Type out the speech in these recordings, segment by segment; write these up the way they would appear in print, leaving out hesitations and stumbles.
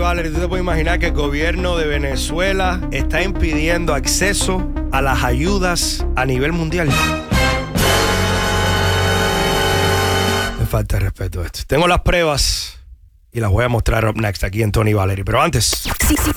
Valerie, tú te puedes imaginar que el gobierno de Venezuela está impidiendo acceso a las ayudas a nivel mundial. Me falta de respeto esto. Tengo las pruebas y las voy a mostrar up next aquí en Tony Valerie. Pero antes...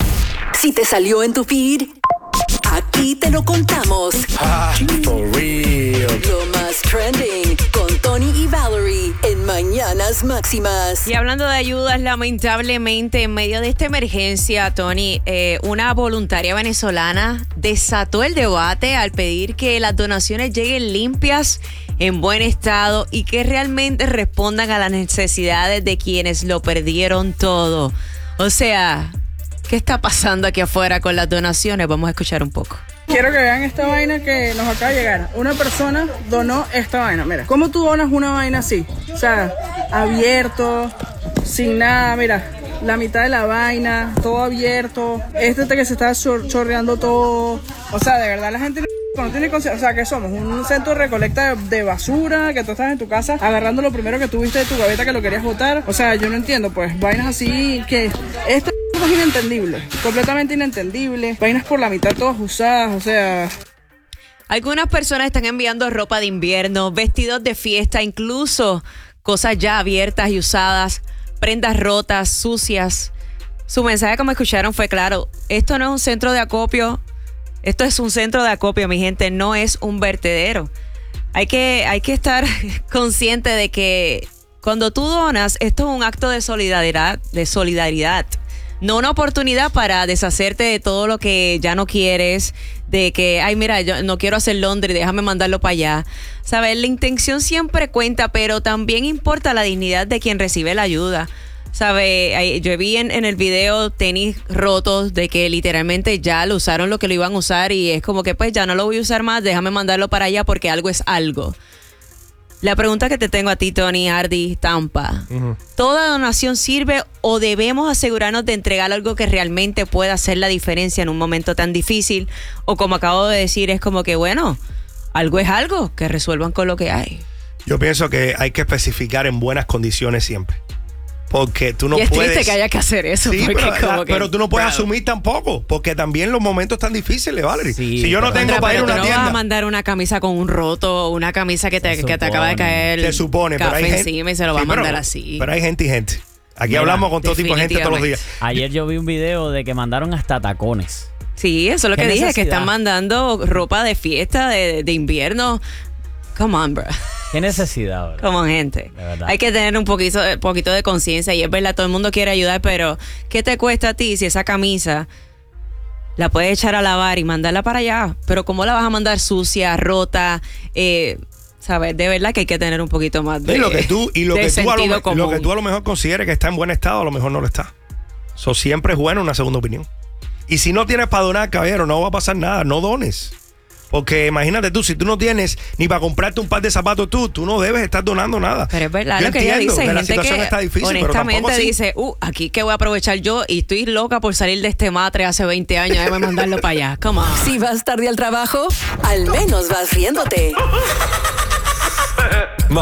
Si te salió en tu feed, aquí te lo contamos. For real. Lo más trending con Tony y Valerie en Mañanas Máximas. Y hablando de ayudas, lamentablemente, en medio de esta emergencia, Tony, una voluntaria venezolana desató el debate al pedir que las donaciones lleguen limpias, en buen estado y que realmente respondan a las necesidades de quienes lo perdieron todo. O sea, ¿qué está pasando aquí afuera con las donaciones? Vamos a escuchar un poco. Quiero que vean esta vaina que nos acaba de llegar. Una persona donó esta vaina. Mira, ¿cómo tú donas una vaina así? O sea, abierto, sin nada, mira. La mitad de la vaina, todo abierto. Este que se está chorreando todo. O sea, de verdad la gente no tiene conciencia. O sea, ¿qué somos? Un centro de recolecta de basura, que tú estás en tu casa agarrando lo primero que tuviste de tu gaveta que lo querías botar. O sea, yo no entiendo, pues, vainas así que... Esto es inentendible, completamente inentendible. Vainas por la mitad todas usadas, o sea... Algunas personas están enviando ropa de invierno, vestidos de fiesta, incluso cosas ya abiertas y usadas, prendas rotas, sucias. Su mensaje, como escucharon, fue claro. Esto no es un centro de acopio. Esto es un centro de acopio, mi gente. No es un vertedero. Hay que estar consciente de que cuando tú donas, esto es un acto de solidaridad. No una oportunidad para deshacerte de todo lo que ya no quieres, de que, ay, mira, yo no quiero hacer laundry, déjame mandarlo para allá. ¿Sabes? La intención siempre cuenta, pero también importa la dignidad de quien recibe la ayuda. ¿Sabes? Yo vi en el video tenis rotos de que literalmente ya lo usaron lo que lo iban a usar y es como que pues ya no lo voy a usar más, déjame mandarlo para allá porque algo es algo. La pregunta que te tengo a ti, Tony, Ardi, Tampa. ¿Toda donación sirve o debemos asegurarnos de entregar algo que realmente pueda hacer la diferencia en un momento tan difícil? O como acabo de decir, es como que, bueno, algo es algo, que resuelvan con lo que hay. Yo pienso que hay que especificar en buenas condiciones siempre. Porque tú no y es puedes... triste que haya que hacer eso. Sí, porque pero tú no puedes asumir tampoco, porque también los momentos están difíciles, Valerie. Sí, si yo no tengo para ir a una tienda... No vas a mandar una camisa con un roto, una camisa que te acaba de caer... Se supone, pero hay gente... encima y se lo va a mandar así. Pero hay gente y gente. Aquí hablamos con todo tipo de gente todos los días. Ayer yo vi un video de que mandaron hasta tacones. Sí, eso es lo que dije, que están mandando ropa de fiesta, de invierno. Come on, bro. ¿Qué necesidad, bro? Como gente. Hay que tener un poquito de conciencia y es verdad, todo el mundo quiere ayudar, pero ¿qué te cuesta a ti si esa camisa la puedes echar a lavar y mandarla para allá? Pero ¿cómo la vas a mandar sucia, rota? ¿Sabes? De verdad que hay que tener un poquito más de lo que tú a lo mejor consideres que está en buen estado, a lo mejor no lo está. Eso siempre es bueno una segunda opinión. Y si no tienes para donar, caballero, no va a pasar nada, no dones. Porque imagínate tú, si tú no tienes ni para comprarte un par de zapatos tú no debes estar donando nada. Pero es verdad, yo lo que ella dice, hay gente que honestamente dice, aquí que voy a aprovechar yo y estoy loca por salir de este matre hace 20 años, déjame mandarlo para allá. Come on. Si vas tarde al trabajo, al menos vas riéndote.